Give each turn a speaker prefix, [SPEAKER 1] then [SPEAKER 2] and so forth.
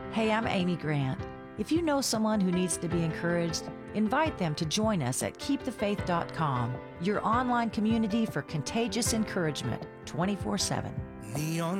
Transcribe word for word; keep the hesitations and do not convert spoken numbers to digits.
[SPEAKER 1] Hey, I'm Amy Grant. If you know someone who needs to be encouraged, invite them to join us at keep the faith dot com, your online community for contagious encouragement twenty-four seven.
[SPEAKER 2] Neon